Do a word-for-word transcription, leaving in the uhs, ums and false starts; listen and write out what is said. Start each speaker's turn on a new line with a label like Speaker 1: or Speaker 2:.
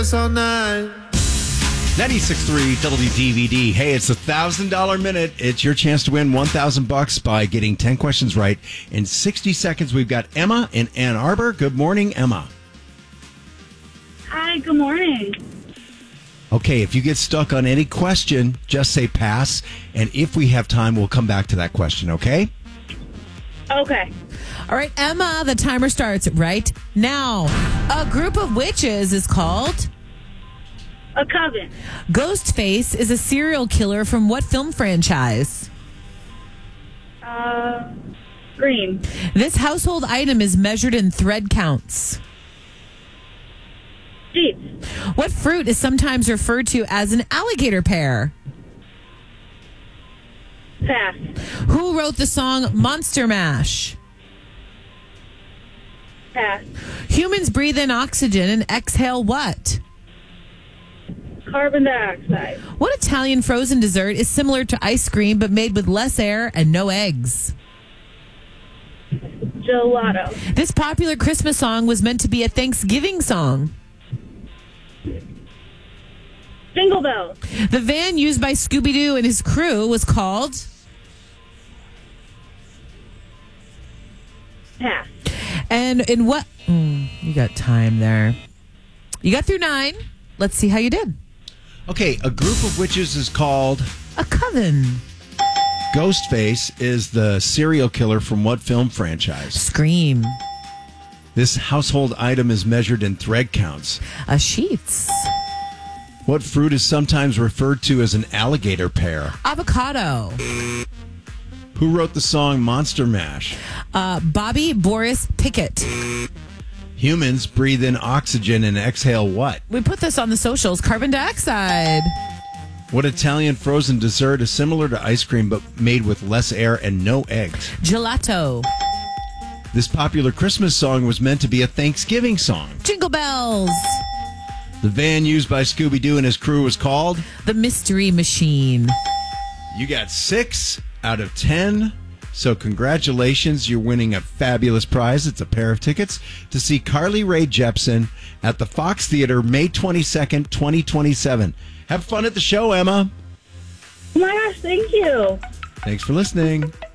Speaker 1: all night.
Speaker 2: ninety-six point three W D V D. Hey, it's a one thousand dollars minute. It's your chance to win one thousand bucks by getting ten questions right. In sixty seconds, we've got Emma in Ann Arbor. Good morning, Emma.
Speaker 3: Hi, good morning.
Speaker 2: Okay, if you get stuck on any question, just say pass. And if we have time, we'll come back to that question, okay?
Speaker 3: Okay.
Speaker 4: All right, Emma, the timer starts right now. A group of witches is called?
Speaker 3: A coven.
Speaker 4: Ghostface is a serial killer from what film franchise?
Speaker 3: Uh, Scream.
Speaker 4: This household item is measured in thread counts.
Speaker 3: Sheets.
Speaker 4: What fruit is sometimes referred to as an alligator pear?
Speaker 3: Pass.
Speaker 4: Who wrote the song Monster Mash?
Speaker 3: Pass.
Speaker 4: Humans breathe in oxygen and exhale what?
Speaker 3: Carbon dioxide.
Speaker 4: What Italian frozen dessert is similar to ice cream but made with less air and no eggs?
Speaker 3: Gelato.
Speaker 4: This popular Christmas song was meant to be a Thanksgiving song.
Speaker 3: Jingle bells.
Speaker 4: The van used by Scooby-Doo and his crew was called?
Speaker 3: Pass.
Speaker 4: And in what? Mm, you got time there. You got through nine. Let's see how you did.
Speaker 2: Okay, a group of witches is called
Speaker 4: A coven.
Speaker 2: Ghostface is the serial killer from what film franchise?
Speaker 4: Scream.
Speaker 2: This household item is measured in thread counts.
Speaker 4: A sheets.
Speaker 2: What fruit is sometimes referred to as an alligator pear?
Speaker 4: Avocado.
Speaker 2: Who wrote the song Monster Mash?
Speaker 4: Uh, Bobby Boris Pickett.
Speaker 2: Humans breathe in oxygen and exhale what?
Speaker 4: We put this on the socials. Carbon dioxide.
Speaker 2: What Italian frozen dessert is similar to ice cream but made with less air and no eggs?
Speaker 4: Gelato.
Speaker 2: This popular Christmas song was meant to be a Thanksgiving song.
Speaker 4: Jingle bells.
Speaker 2: The van used by Scooby-Doo and his crew was called?
Speaker 4: The Mystery Machine.
Speaker 2: You got six out of ten. So congratulations, you're winning a fabulous prize. It's a pair of tickets to see Carly Rae Jepsen at the Fox Theater May twenty-second, twenty twenty-seven. Have fun at the show, Emma.
Speaker 3: Oh my gosh, thank you.
Speaker 2: Thanks for listening.